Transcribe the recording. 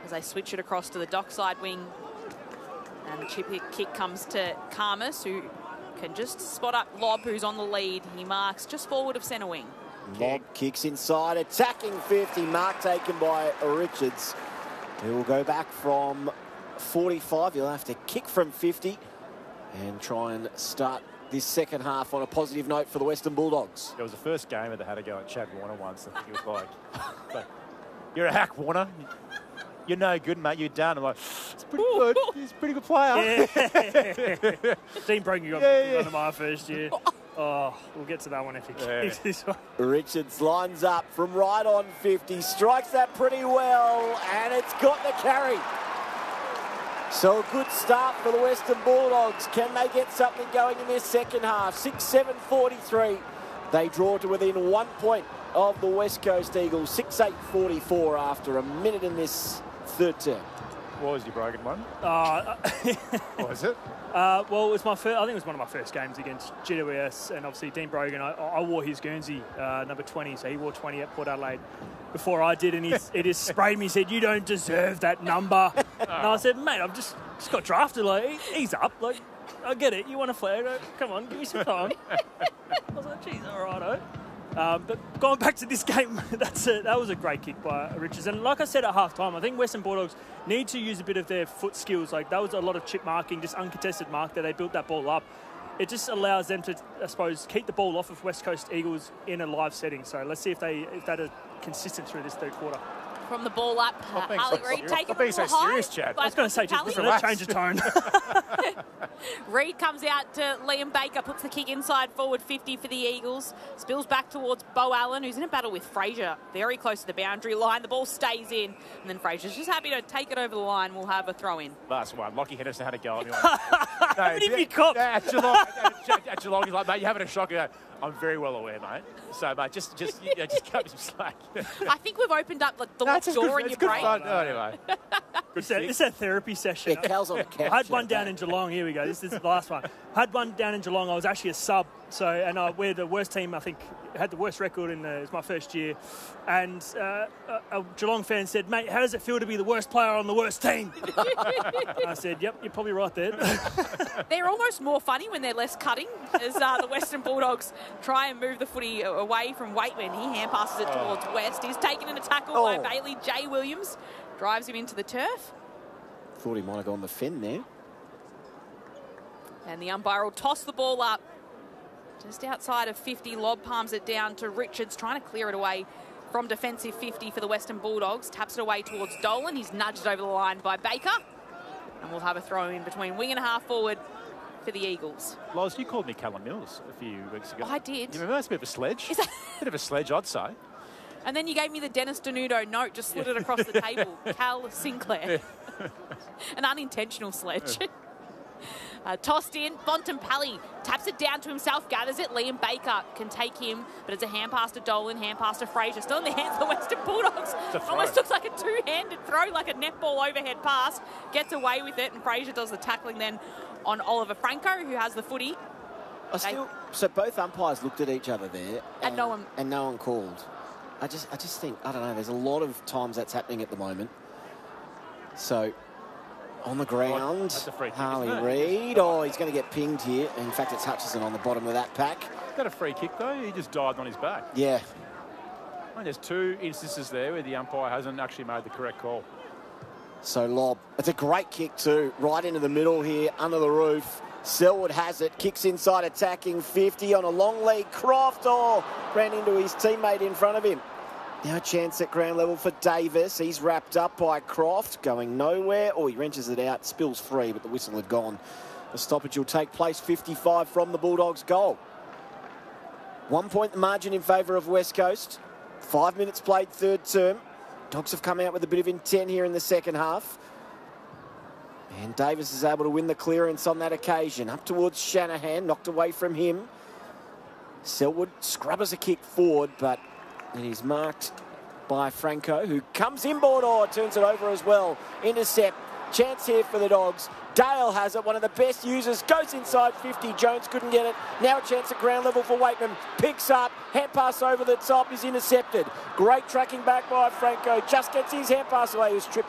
as they switch it across to the dockside wing. And the chip kick comes to Karmas, who can just spot up Lobb, who's on the lead. He marks just forward of centre wing. Lobb kicks inside, attacking 50. Mark taken by Richards, who will go back from 45. He'll have to kick from 50 and try and start this second half on a positive note for the Western Bulldogs. It was the first gamer that had a go at Chad Warner once. I think he was like, you're a hack, Warner. You're no good, mate. You're done. I'm like, it's pretty good. He's a pretty good player. Yeah. Dean Brogan got one of my first year. Oh, we'll get to that one if he keeps this one. Richards lines up from right on 50, strikes that pretty well, and it's got the carry. So a good start for the Western Bulldogs. Can they get something going in this second half? 6-7-43. They draw to within 1 point of the West Coast Eagles. 6-8-44 after a minute in this third term. What was your Brogan one? What was it? Well, it was my first. I think it was one of my first games against GWS, and obviously Dean Brogan. I wore his Guernsey number 20, so he wore 20 at Port Adelaide before I did, and he just sprayed me. He said, "You don't deserve that number." And I said, "Mate, I've just got drafted. Like, ease up. Like, I get it. You want a flag? Come on, give me some time." I was like, "Geez, all right, But going back to this game, that was a great kick by Richards. And like I said at half-time, I think Western Bulldogs need to use a bit of their foot skills. Like, that was a lot of chip marking, just uncontested mark that they built that ball up. It just allows them to, I suppose, keep the ball off of West Coast Eagles in a live setting. So let's see if that is consistent through this third quarter. From the ball up, Harley Reid taking being so serious, Chad. I was going to say, just change the tone. Reid comes out to Liam Baker, puts the kick inside forward 50 for the Eagles. Spills back towards Beau Allen, who's in a battle with Fraser, very close to the boundary line. The ball stays in, and then Fraser's just happy to take it over the line. We'll have a throw in. Last one. Lockie Henderson had a go at me. Even if you cop. At Geelong, he's like, mate, you're having a shock. I'm very well aware, mate. So, mate, just cut me some slack. I think we've opened up the door in your brain. Fun. Oh, anyway. This is a therapy session. Yeah, Cal's on the couch. I had one down in Geelong. Here we go. This is the last one. I had one down in Geelong. I was actually a sub. We're the worst team, I think. Had the worst record it was my first year. And a Geelong fan said, "Mate, how does it feel to be the worst player on the worst team?" I said, "Yep, you're probably right there." They're almost more funny when they're less cutting, as the Western Bulldogs try and move the footy away from Waitman. He hand passes it towards West. He's taken in a tackle by Bailey. Jay Williams drives him into the turf. Thought he might have gone the fin there. And the umpire will toss the ball up just outside of 50. Lobb palms it down to Richards, trying to clear it away from defensive 50 for the Western Bulldogs. Taps it away towards Dolan. He's nudged over the line by Baker. And we'll have a throw in between wing and half forward for the Eagles. Loz, you called me Callum Mills a few weeks ago. I did. You remember? That's a bit of a sledge. Bit of a sledge, I'd say. And then you gave me the Dennis Denudo note, just slid it across the table. Cal Sinclair. An unintentional sledge. Tossed in, Bontempelli taps it down to himself, gathers it. Liam Baker can take him, but it's a hand pass to Dolan, hand pass to Fraser. Still in the hands of the Western Bulldogs. Almost looks like a two-handed throw, like a netball overhead pass. Gets away with it, and Fraser does the tackling then on Oliver Franco, who has the footy. So both umpires looked at each other there, and no one called. I just think, I don't know, there's a lot of times that's happening at the moment. So on the ground, Harley Reid. Oh, he's going to get pinged here. In fact, it's Hutchison on the bottom of that pack. Got a free kick, though. He just dived on his back. Yeah. I mean, there's two instances there where the umpire hasn't actually made the correct call. So Lobb. It's a great kick, too. Right into the middle here, under the roof. Selwood has it. Kicks inside, attacking 50 on a long lead. Croft, ran into his teammate in front of him. Now a chance at ground level for Davis. He's wrapped up by Croft, going nowhere. He wrenches it out, spills free, but the whistle had gone. The stoppage will take place, 55 from the Bulldogs' goal. 1 point the margin in favour of West Coast. 5 minutes played, third term. Dogs have come out with a bit of intent here in the second half. And Davis is able to win the clearance on that occasion. Up towards Shanahan, knocked away from him. Selwood scrubbers a kick forward, but it is marked by Franco, who comes inboard, turns it over as well. Intercept, chance here for the Dogs. Dale has it, one of the best users, goes inside 50. Jones couldn't get it. Now a chance at ground level for Waitman. Picks up, hand pass over the top is intercepted. Great tracking back by Franco, just gets his hand pass away. He was tripped